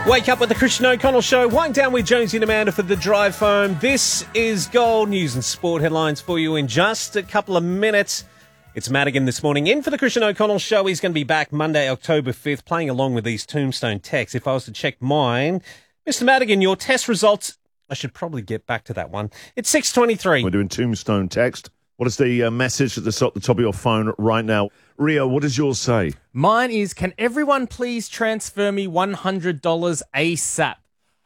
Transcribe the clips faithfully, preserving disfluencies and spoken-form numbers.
Wake up with the Christian O'Connell Show. Wind down with Jonesy and Amanda for the drive home. This is Gold News and Sport headlines for you in just a couple of minutes. It's Madigan this morning in for the Christian O'Connell Show. He's going to be back Monday, October fifth, playing along with these tombstone texts. If I was to check mine, Mister Madigan, your test results, I should probably get back to that one. It's six twenty-three. We're doing tombstone text. What is the uh, message at the top, the top of your phone right now? Rio, what does yours say? Mine is, can everyone please transfer me one hundred dollars ASAP?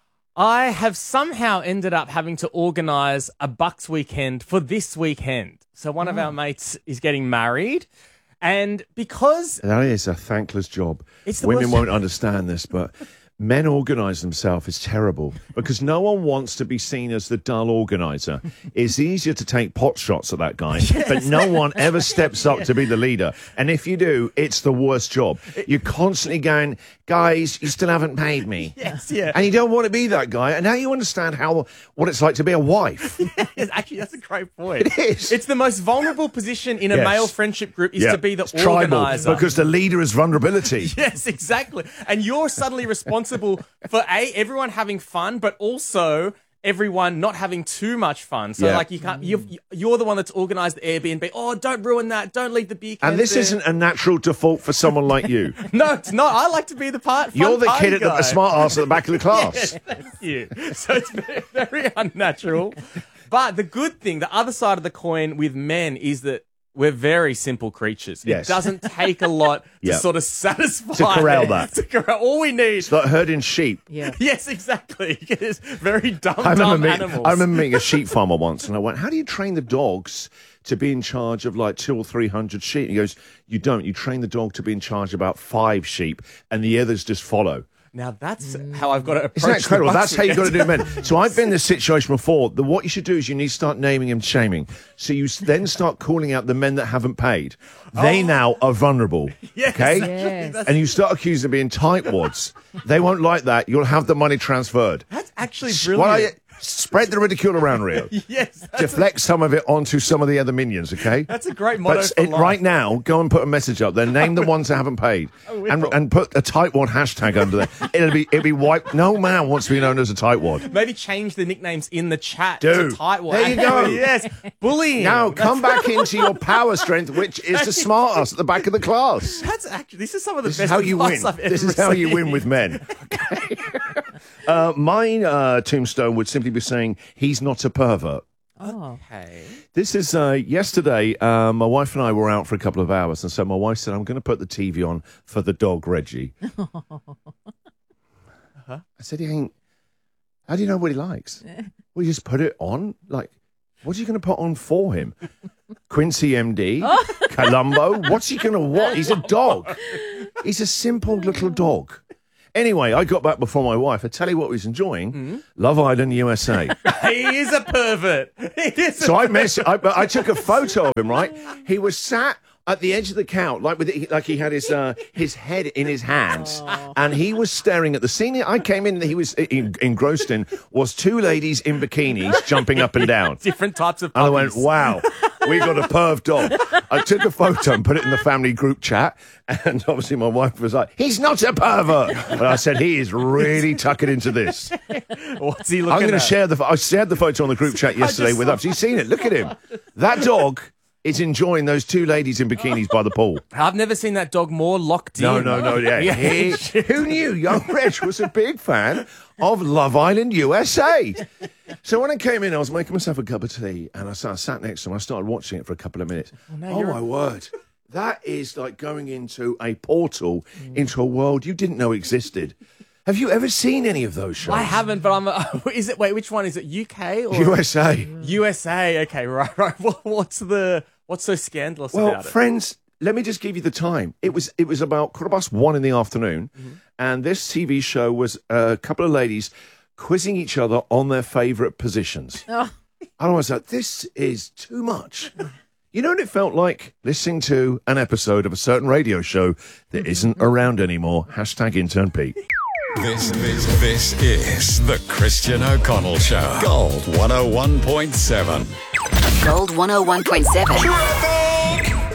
I have somehow ended up having to organise a Bucks weekend for this weekend. So one oh. of our mates is getting married. And because... That is a thankless job. It's the Women worst. won't understand this, but... Men organise themselves is terrible because no one wants to be seen as the dull organiser. It's easier to take pot shots at that guy, yes. but no one ever steps up to be the leader. And if you do, it's the worst job. You're constantly going, guys, you still haven't paid me. Yes, yeah. And you don't want to be that guy. And now you understand how what it's like to be a wife. Yes, actually, that's a great point. It is. It's the most vulnerable position in a yes. male friendship group is yeah. to be the it's tribal organiser. Because the leader is vulnerability. Yes, exactly. And you're suddenly responsible for A, everyone having fun, but also everyone not having too much fun. So, yeah. like, you can't, you're, you're the one that's organised the Airbnb. Oh, don't ruin that. Don't leave the beer cans And this there. isn't a natural default for someone like you. No, it's not. I like to be the part. Fun You're the party kid at the, guy. the smart ass at the back of the class. Yes, thank you. So it's very, very unnatural. But the good thing, the other side of the coin with men is that we're very simple creatures. Yes. It doesn't take a lot to Yep. sort of satisfy. To corral that. To corral. All we need. It's like herding sheep. Yeah. Yes, exactly. It's very dumb, I remember, dumb meeting, animals. I remember meeting a sheep farmer once, and I went, how do you train the dogs to be in charge of like two or three hundred sheep? He goes, you don't. You train the dog to be in charge of about five sheep, and the others just follow. Now, that's how I've got to approach Isn't that incredible? the That's how you got to do weekend. men. So I've been in this situation before. The, what you should do is you need to start naming and shaming. So you s- then start calling out the men that haven't paid. They Oh. now are vulnerable. Yes, okay? actually, Yes. that's, And you start accusing them of being tightwads. They won't like that. You'll have the money transferred. that's actually S- brilliant. why don't you- Spread the ridicule around, Rio. Yes, that's, Deflect some of it onto some of the other minions, okay? that's a great motto But for it, life. right now, go and put a message up there. Name the ones that haven't paid, Oh, we and will. and put a tightwad hashtag under there. It'll be it'll be wiped. No man wants to be known as a tightwad. Maybe change the nicknames in the chat Do. to Tightwad. There you go. Yes, bullying. Now come back into your power strength, which is to smart us at the back of the class. That's actually, this is some of the This best is how you advice win. I've ever This is how you win received. with men. Okay. uh, my uh, tombstone would simply be saying he's not a pervert. Oh. Okay. This is uh, yesterday. Uh, my wife and I were out for a couple of hours, and so my wife said, "I'm going to put the T V on for the dog Reggie." Uh-huh. I said, "He ain't. How do you know what he likes? Well, you just put it on. Like, what are you going to put on for him? Quincy M D, Columbo. What's he going to what? He's a dog. He's a simple little dog." Anyway, I got back before my wife. I tell you what, he was enjoying Mm-hmm. Love Island U S A. He is a pervert. He is So a I mess. I, I took a photo of him. Right, he was sat at the edge of the couch, like with like he had his uh, his head in his hands, and he was staring at the scene. I came in. He was en- engrossed in was two ladies in bikinis jumping up and down. different types of And I puppies. went, wow, we got a perv dog. I took a photo and put it in the family group chat. And obviously my wife was like, he's not a pervert. But I said, he is really tucking into this. What's he looking I'm going to at? share the, I shared the photo on the group chat yesterday just with saw- us. You've seen it. Look at him. That dog is enjoying those two ladies in bikinis by the pool. I've never seen that dog more locked No, in. no, no. Yeah. He, who knew young Reg was a big fan of Love Island U S A? So when I came in, I was making myself a cup of tea, and I sat, I sat next to him. I started watching it for a couple of minutes. Oh, no, you're- my word. That is like going into a portal into a world you didn't know existed. Have you ever seen any of those shows? I haven't, but I'm. A, is it? Wait, which one is it? U K or U S A. U S A? Okay, right, right. What, what's the what's so scandalous Well, about it? friends, let me just give you the time. It was it was about quarter past one in the afternoon, Mm-hmm. and this T V show was a couple of ladies quizzing each other on their favourite positions. Oh. And I was like, this is too much. You know what it felt like? Listening to an episode of a certain radio show that isn't around anymore. Hashtag intern Pete. This, this, this is the Christian O'Connell Show. Gold one oh one point seven. Gold one oh one point seven.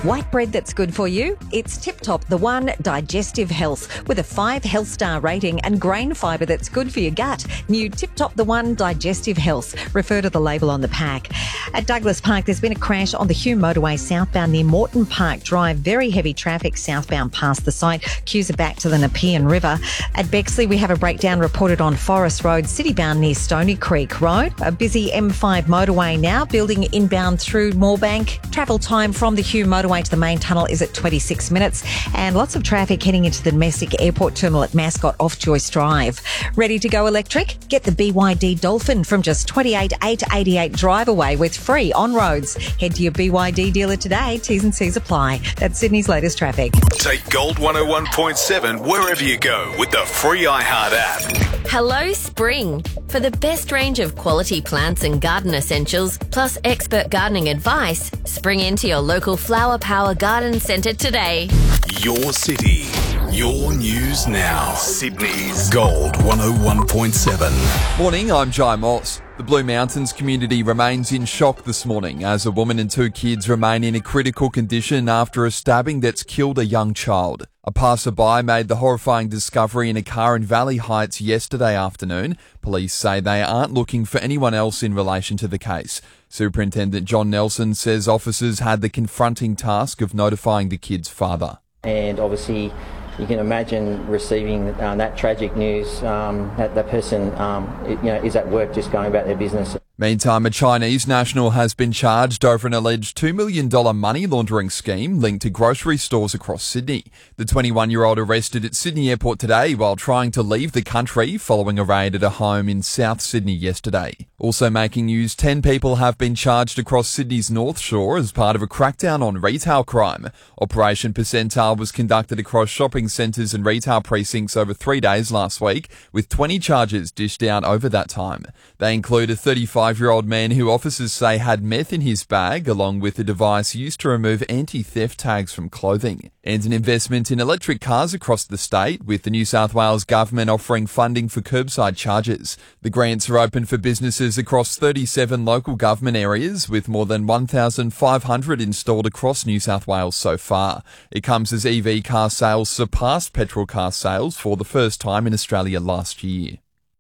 White bread that's good for you? It's Tip Top, the one Digestive Health, with a five health star rating and grain fibre that's good for your gut. New Tip Top, the one Digestive Health. Refer to the label on the pack. At Douglas Park, there's been a crash on the Hume Motorway southbound near Moreton Park Drive. Very heavy traffic southbound past the site. Queues are back to the Nepean River. At Bexley, we have a breakdown reported on Forest Road, citybound near Stony Creek Road. A busy M five motorway now, building inbound through Moorebank. Travel time from the Hume Motorway to the main tunnel is at twenty-six minutes, and lots of traffic heading into the domestic airport terminal at Mascot off Joyce Drive. Ready to go electric? Get the B Y D Dolphin from just twenty-eight thousand eight hundred eighty-eight drive away with free on-roads. Head to your B Y D dealer today. T's and C's apply. That's Sydney's latest traffic. Take Gold one oh one point seven wherever you go with the free iHeart app. Hello Spring. For the best range of quality plants and garden essentials, plus expert gardening advice, spring into your local Flower Power Garden Centre today. Your city, your news now. Sydney's Gold one oh one point seven. Morning, I'm Jai Moss. The Blue Mountains community remains in shock this morning as a woman and two kids remain in a critical condition after a stabbing that's killed a young child. A passerby made the horrifying discovery in a car in Valley Heights yesterday afternoon. Police say they aren't looking for anyone else in relation to the case. Superintendent John Nelson says officers had the confronting task of notifying the kid's father. And obviously, you can imagine receiving uh, that tragic news. Um, that the person, um, it, you know, is at work, just going about their business. Meantime, a Chinese national has been charged over an alleged two million dollars money laundering scheme linked to grocery stores across Sydney. The twenty-one-year-old arrested at Sydney Airport today while trying to leave the country following a raid at a home in South Sydney yesterday. Also making news, ten people have been charged across Sydney's North Shore as part of a crackdown on retail crime. Operation Percentile was conducted across shopping centres and retail precincts over three days last week, with twenty charges dished out over that time. They include a thirty-five-year-old man who officers say had meth in his bag, along with a device used to remove anti-theft tags from clothing. And an investment in electric cars across the state, with the New South Wales government offering funding for curbside charges. The grants are open for businesses across thirty-seven local government areas, with more than one thousand five hundred installed across New South Wales so far. It comes as E V car sales surpassed petrol car sales for the first time in Australia last year.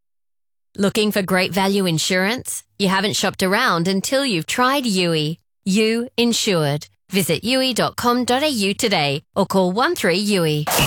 Looking for great value insurance? You haven't shopped around until you've tried U I. You Insured. Visit U I dot com dot a u today or call one three U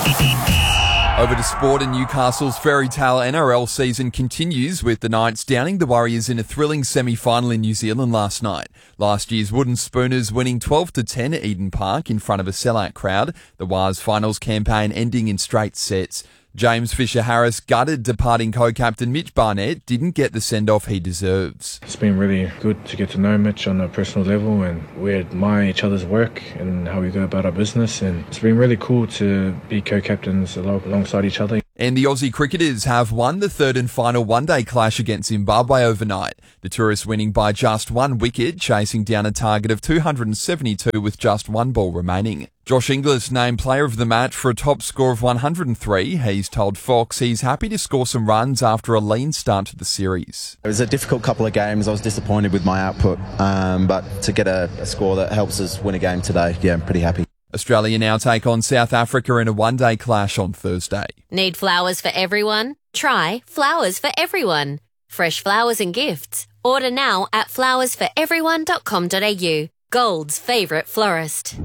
I. Over to sport, and Newcastle's fairy tale N R L season continues, with the Knights downing the Warriors in a thrilling semi-final in New Zealand last night. Last year's Wooden Spooners winning twelve to ten at Eden Park in front of a sellout crowd. The Wars finals campaign ending in straight sets. James Fisher-Harris, gutted departing co-captain Mitch Barnett, didn't get the send-off he deserves. It's been really good to get to know Mitch on a personal level, and we admire each other's work and how we go about our business, and it's been really cool to be co-captains alongside each other. And the Aussie cricketers have won the third and final one-day clash against Zimbabwe overnight. The Tourists winning by just one wicket, chasing down a target of two hundred seventy-two with just one ball remaining. Josh Inglis named player of the match for a top score of one hundred three. He's told Fox he's happy to score some runs after a lean start to the series. It was a difficult couple of games. I was disappointed with my output, um, but to get a, a score that helps us win a game today, yeah, I'm pretty happy. Australia now take on South Africa in a one-day clash on Thursday. Need flowers for everyone? Try Flowers for Everyone. Fresh flowers and gifts. Order now at flowers for everyone dot com dot a u. Gold's favourite florist.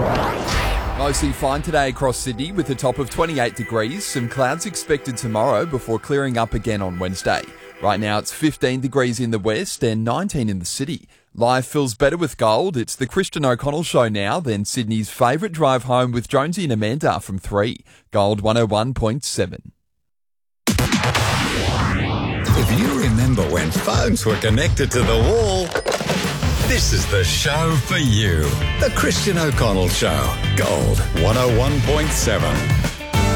Mostly fine today across Sydney with a top of twenty-eight degrees. Some clouds expected tomorrow before clearing up again on Wednesday. Right now it's fifteen degrees in the west and nineteen in the city. Life feels better with Gold. It's the Christian O'Connell Show now, then Sydney's favourite drive home with Jonesy and Amanda from three. Gold one oh one point seven. If you remember when phones were connected to the wall, this is the show for you. The Christian O'Connell Show. Gold one oh one point seven.